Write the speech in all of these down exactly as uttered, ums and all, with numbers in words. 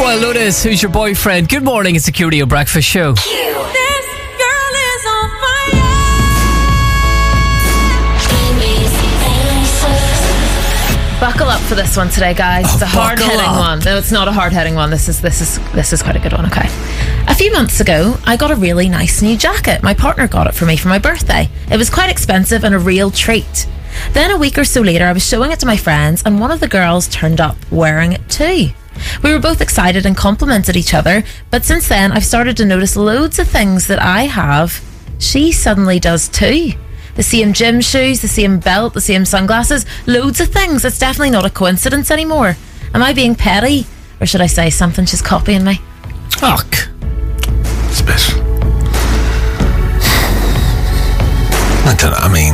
While Lotus, who's your boyfriend? Good morning, it's the Q Radio Breakfast Show. This girl is on fire. Buckle up for this one today, guys. It's a Oh, buckle hard-hitting up. one. No, it's not a hard-hitting one. This is this is this is quite a good one. Okay. A few months ago, I got a really nice new jacket. My partner got it for me for my birthday. It was quite expensive and a real treat. Then a week or so later, I was showing it to my friends, and one of the girls turned up wearing it too. We were both excited and complimented each other, but since then, I've started to notice loads of things that I have, she suddenly does too. The same gym shoes, the same belt, the same sunglasses, loads of things. It's definitely not a coincidence anymore. Am I being petty? Or should I say something she's copying me? Fuck. It's a bit. I don't know, I mean,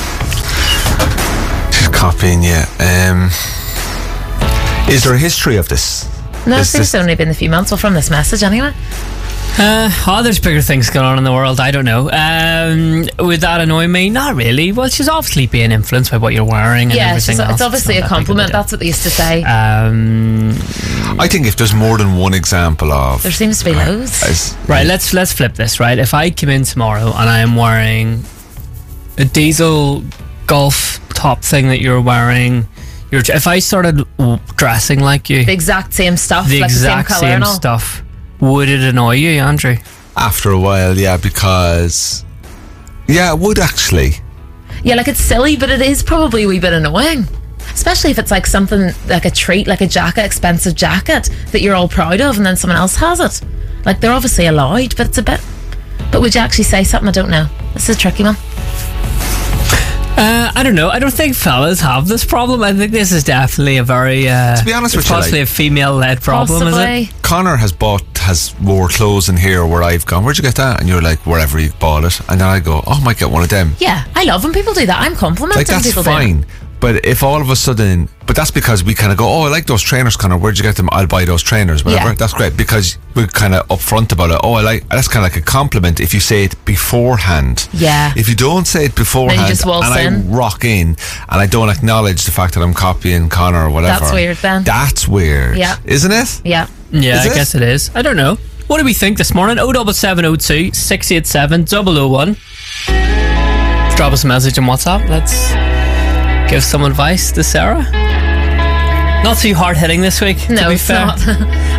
she's copying you. Um, is there a history of this? No, I Is think this- it's only been a few months. Well, from this message anyway. Uh, oh, there's bigger things going on in the world. I don't know. Um, would that annoy me? Not really. Well, she's obviously being influenced by what you're wearing and Yeah, everything it's, else. it's obviously not a that big of compliment. deal. That's what they used to say. Um, I think if there's more than one example of... there seems to be loads. As- right, let's let's flip this. Right, if I come in tomorrow and I am wearing a diesel golf top thing that you're wearing, you're, if I started w- dressing like you, The exact same stuff, the like exact the same colour same and all. stuff, would it annoy you, Andrew? After a while, yeah, because... Yeah, it would actually. Yeah, like it's silly, but it is probably a wee bit annoying. Especially if it's like something like a treat, like a jacket, expensive jacket that you're all proud of, and then someone else has it. Like they're obviously allowed, but it's a bit. But would you actually say something? I don't know. This is a tricky one. Uh, I don't know. I don't think fellas have this problem. I think this is definitely a very, uh, To be honest it's with you, possibly like- a female-led problem, is Possibly. it? Connor has bought, has wore clothes in here where I've gone, where'd you get that? And you're like, wherever you bought it. And then I go, oh, I might get one of them. Yeah, I love when people do that. I'm complimenting Like, that's people doing fine. it. But if all of a sudden, but that's because we kind of go, oh, I like those trainers, Connor. Where'd you get them? I'll buy those trainers, whatever. Yeah. That's great because we're kind of upfront about it. Oh, I like, that's kind of like a compliment if you say it beforehand. Yeah. If you don't say it beforehand just waltz and in. I rock in and I don't acknowledge the fact that I'm copying Connor or whatever. That's weird then. That's weird. Yeah. Isn't it? Yeah. Yeah, Is I it? guess it is. I don't know. What do we think this morning? oh seven seven oh two, six eight seven, oh oh one. Drop us a message on WhatsApp. Let's give some advice to Sarah. Not too hard hitting this week, to No, be it's fair. not.